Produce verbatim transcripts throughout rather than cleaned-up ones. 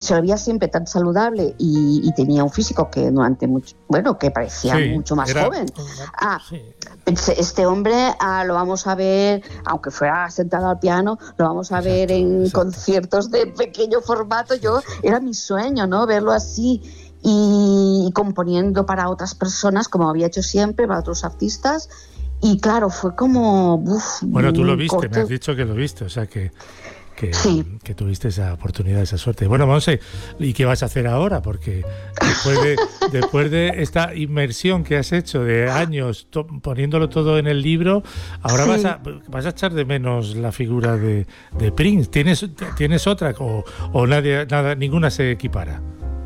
se lo veía siempre tan saludable y, y tenía un físico que durante mucho, bueno, que parecía sí, mucho más era, joven. Ah, sí. Este hombre ah, lo vamos a ver, aunque fuera sentado al piano, lo vamos a exacto, ver en exacto. conciertos de pequeño formato. Sí, Yo sí. Era mi sueño, ¿no? Verlo así y componiendo para otras personas, como había hecho siempre, para otros artistas. Y claro, fue como... Uf, bueno, tú lo viste, corto. Me has dicho que lo viste, o sea que... Que, sí. que tuviste esa oportunidad, esa suerte. Bueno, Montse, ¿y qué vas a hacer ahora? Porque después de, después de esta inmersión que has hecho de años to, poniéndolo todo en el libro, ahora sí. vas, a, vas a echar de menos la figura de, de Prince. ¿Tienes, ¿Tienes otra o, o nadie, nada, ninguna se equipara?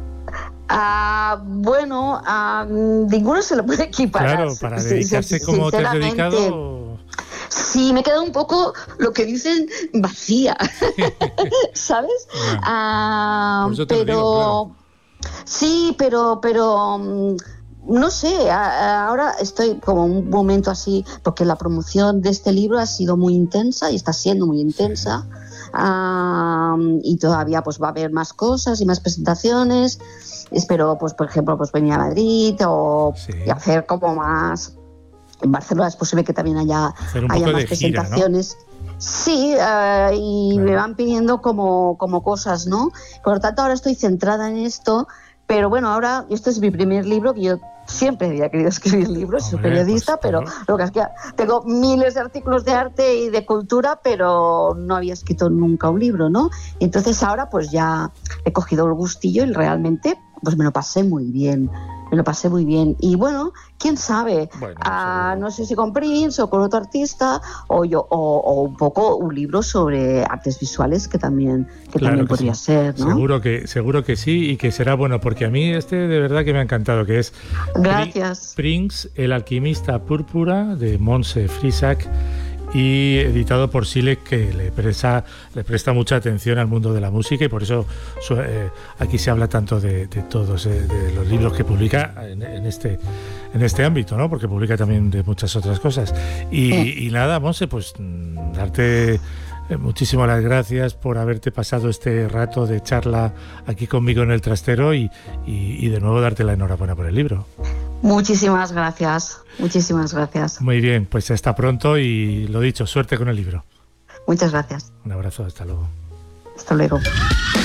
Uh, bueno, uh, ninguno se lo puede equiparar. Claro, para dedicarse sí, como te has dedicado... Sí, me queda un poco lo que dicen vacía, ¿sabes? Yeah. Uh, pero digo, claro. Sí, pero pero um, no sé, a, ahora estoy como un momento así, porque la promoción de este libro ha sido muy intensa y está siendo muy intensa. Sí. Uh, y todavía pues va a haber más cosas y más presentaciones. Espero, pues por ejemplo, pues venir a Madrid o sí. y hacer como más... En Barcelona es posible que también haya, haya más presentaciones. Gira, ¿no? Sí, uh, y claro. me van pidiendo como, como cosas, ¿no? Por lo tanto, ahora estoy centrada en esto, pero bueno, ahora este es mi primer libro, que yo siempre había querido escribir libros, soy periodista, pues, pero claro. lo que es que tengo miles de artículos de arte y de cultura, pero no había escrito nunca un libro, ¿no? Y entonces ahora pues ya he cogido el gustillo y realmente pues me lo pasé muy bien. Me lo pasé muy bien. Y bueno, quién sabe, bueno, uh, no sé si con Prince o con otro artista o yo o, o un poco un libro sobre artes visuales que también que claro también que podría sí. ser, ¿no? Seguro que seguro que sí y que será bueno, porque a mí este de verdad que me ha encantado, que es Gracias. Prince, el alquimista púrpura, de Montse Frisac, y editado por Silec, que le presta, le presta mucha atención al mundo de la música, y por eso eh, aquí se habla tanto de, de todos, eh, de los libros que publica en, en este en este ámbito, ¿no? Porque publica también de muchas otras cosas. Y, sí. y nada, Montse, pues darte muchísimas las gracias por haberte pasado este rato de charla aquí conmigo en El Trastero y, y, y de nuevo darte la enhorabuena por el libro. Muchísimas gracias, muchísimas gracias. Muy bien, pues hasta pronto y lo dicho, suerte con el libro. Muchas gracias. Un abrazo, hasta luego. Hasta luego.